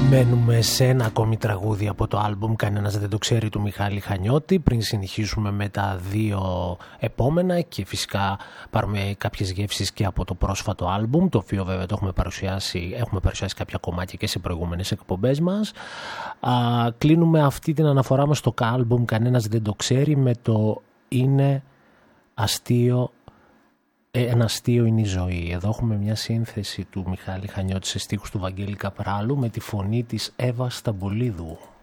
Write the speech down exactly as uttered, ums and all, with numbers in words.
Μένουμε σε ένα ακόμη τραγούδι από το άλμπουμ «Κανένας δεν το ξέρει» του Μιχάλη Χανιώτη, πριν συνεχίσουμε με τα δύο επόμενα και φυσικά πάρουμε κάποιες γεύσεις και από το πρόσφατο άλμπουμ, το οποίο βέβαια το έχουμε παρουσιάσει, έχουμε παρουσιάσει κάποια κομμάτια και σε προηγούμενες εκπομπές μας. Α, κλείνουμε αυτή την αναφορά μας στο άλμπουμ «Κανένας δεν το ξέρει» με το «Είναι αστείο». Ένα αστείο είναι η ζωή. Εδώ έχουμε μια σύνθεση του Μιχάλη Χανιώτη σε στίχους του Βαγγέλη Καπράλου με τη φωνή της Εύα Σταμπολίδου.